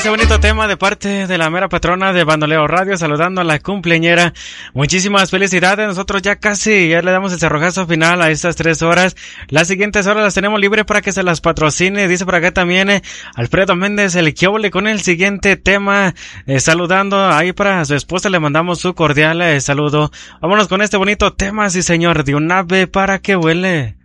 ese bonito tema de parte de la mera patrona de Bandoleo Radio, saludando a la cumpleañera. Muchísimas felicidades. Nosotros ya le damos el cerrojazo final a estas 3 horas. Las siguientes horas las tenemos libre para que se las patrocine. Dice por acá también Alfredo Méndez, el Quiobole con el siguiente tema. Saludando ahí para su esposa, le mandamos su cordial saludo. Vámonos con este bonito tema, sí señor, de un ave para que vuele.